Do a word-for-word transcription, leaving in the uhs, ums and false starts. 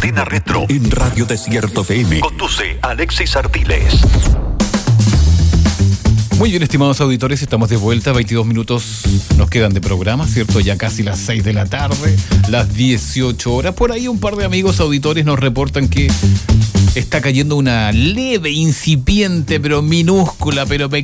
Antena Retro en Radio Desierto F M. Conduce Alexis Artiles. Muy bien, estimados auditores, estamos de vuelta. veintidós minutos nos quedan de programa, ¿cierto? Ya casi las seis de la tarde, las dieciocho horas. Por ahí un par de amigos auditores nos reportan que está cayendo una leve, incipiente, pero minúscula, pero pequeña